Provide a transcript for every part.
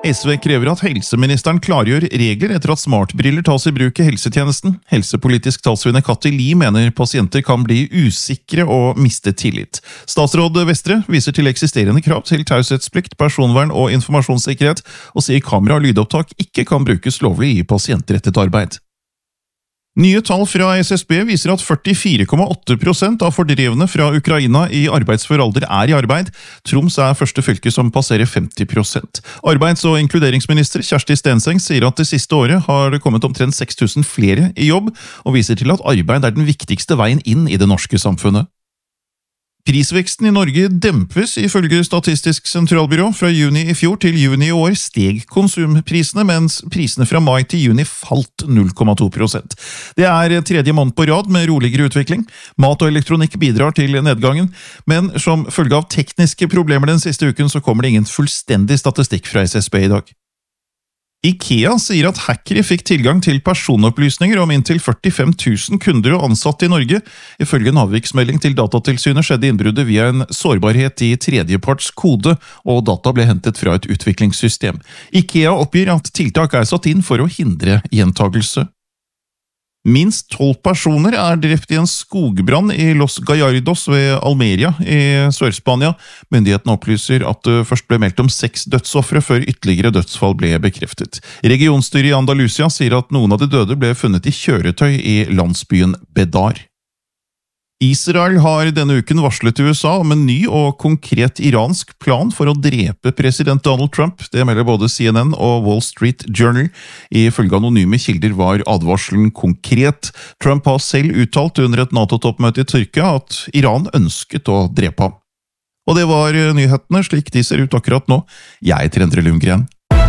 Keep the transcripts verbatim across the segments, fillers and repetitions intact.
S V krever at helseministeren klargjør regler etter at smartbriller tas i bruk i helsetjenesten. Helsepolitisk talsvinne Katty Lie mener pasienter kan bli usikre og miste tillit. Statsråd Vestre viser til eksisterende krav til taushetsplikt, personvern og informasjonssikkerhet, og sier kamera- og lydopptak ikke kan brukes lovlig i pasientrettet arbeid. Nye tall fra S S B viser at førtifire komma åtte prosent av fordrevne fra Ukraina i arbeidsfør alder er i arbeid. Troms er første fylke som passerer femti prosent. Arbeids- og inkluderingsminister Kjersti Stenseng sier at det siste året har det kommet omtrent seks tusen flere i jobb, og viser til at arbeid er den viktigste veien inn i det norske samfunnet. Prisveksten i Norge dempes ifølge Statistisk sentralbyrå. Fra juni i fjor til juni i år steg konsumprisene, mens prisene fra mai til juni falt null komma to prosent. Det er tredje måned på rad med roligere utvikling. Mat og elektronikk bidrar til nedgangen, men som følge av tekniske problemer den siste uken så kommer det ingen fullstendig statistikk fra S S B i dag. IKEA sier at hackere fikk tilgang til personopplysninger om inntil førtifem tusen kunder og ansatte i Norge. Ifølge en avviksmelding til Datatilsynet skjedde innbruddet via en sårbarhet i tredjeparts kode, og data ble hentet fra et utviklingssystem. IKEA oppgir at tiltak er satt inn for å hindre gjentagelse. Minst tolv personer er drept i en skogbrann i Los Gallardos ved Almeria i Sør-Spania. Myndighetene opplyser at det først ble meldt om seks dødsoffere før ytterligere dødsfall ble bekreftet. Regionstyret i Andalusia sier at noen av de døde ble funnet i kjøretøy i landsbyen Bedar. Israel har denne uken varslet U S A om en ny og konkret iransk plan for å drepe president Donald Trump. Det melder både C N N og Wall Street Journal. Ifølge anonyme kilder var advarselen konkret. Trump har selv uttalt under et NATO-toppmøte i Tyrkia at Iran ønsket å drepe ham. Og det var nyhetene slik de ser ut akkurat nå. Jeg heter Endre Lundgren.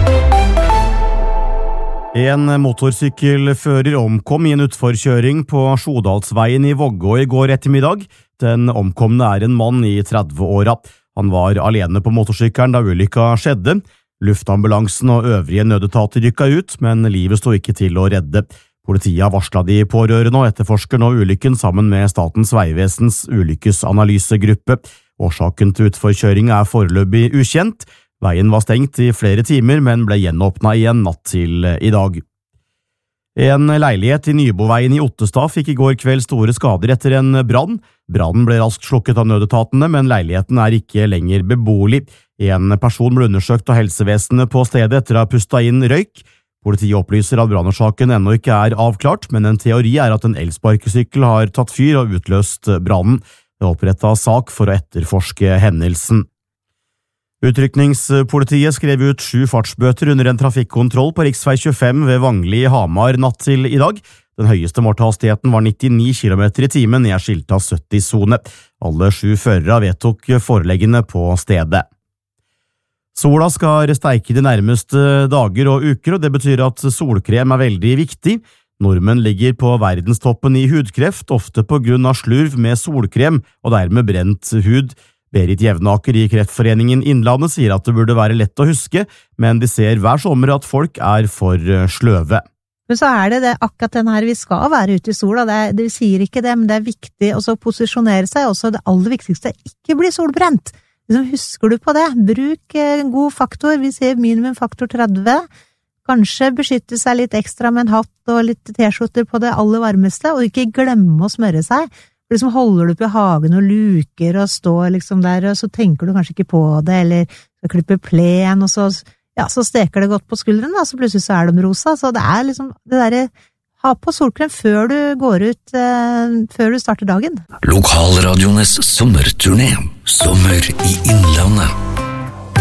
En motorsykkelfører omkom i en utforkjøring på Sjodalsveien i Vågå i går ettermiddag. Den omkomne er en mann i trettiåra. Han var alene på motorsykkelen da ulykka skjedde. Luftambulansen og øvrige nødetater rykka ut, men livet sto ikke til å redde. Politiet har varslet de pårørende og etterforsker nå ulykken sammen med Statens vegvesens ulykkesanalysegruppe. Årsaken til utforkjøringen er foreløpig ukjent. Veien var stengt i flere timer, men ble gjenåpnet igjen natt til i dag. En leilighet i Nyboveien i Ottestad fikk i går kveld store skader etter en brann. Brannen ble raskt slukket av nødetatene, men leiligheten er ikke lenger beboelig. En person ble undersøkt av helsevesenet på stedet etter å ha pustet inn røyk. Politiet opplyser at brannårsaken ennå ikke er avklart, men en teori er at en elsparkesykkel har tatt fyr og utløst brannen. Det er opprettet sak for å etterforske hendelsen. Utrykningspolitiet skrev ut sju fartsbøter under en trafikkontroll på riksvei tjuefem ved Vangli i Hamar natt til i dag. Den høyeste målhastigheten var nittini kilometer i timen i en skilta sytti-sone. Alle sju førere vedtok foreleggene på stedet. Sola skal steike de nærmeste dager og uker, og det betyr at solkrem er veldig viktig. Nordmenn ligger på verdenstoppen i hudkreft, ofte på grunn av slurv med solkrem og dermed brent hud. Berit Jevnaker i Kreftforeningen Innlandet sier at det burde være lett å huske, men de ser hver sommer at folk er for sløve. Men så er det, det akkurat den her, vi skal være ute i sola, det, er, det sier ikke det, men det er viktig å posisjonere seg, også det aller viktigste, ikke bli solbrent. Liksom, husker du på det? Bruk en god faktor, vi sier minimum faktor tretti, kanskje beskytte seg litt ekstra med en hatt og litt t-skjorter på det aller varmeste, og ikke glemme å smøre seg. Liksom holder du på i hagen og luker og står liksom der, og så tenker du kanskje ikke på det, eller så klipper plen, og så, ja, så steker det godt på skulderen, og så plutselig så er de rosa, så det er liksom det der, ha på solkrem før du går ut, eh, før du starter dagen. Lokalradiones sommerturné, Sommer i Innlandet.